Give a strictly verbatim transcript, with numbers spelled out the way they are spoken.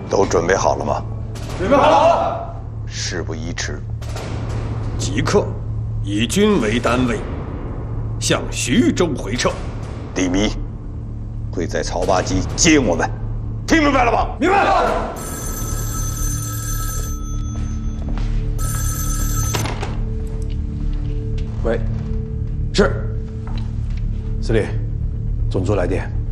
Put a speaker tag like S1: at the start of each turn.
S1: 都准备好了吗？
S2: 准备好了。
S1: 事不宜迟，
S3: 即刻以军为单位向徐州回撤。
S1: 李弥会在曹八矶接我们，听明白了吗？
S2: 明白了。
S4: 喂，是，司令，总座来电。